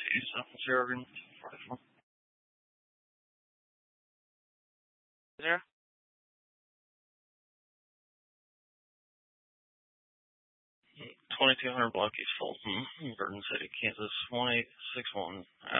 Jargon. There? 2200 block East Fulton, Garden City, Kansas 1861.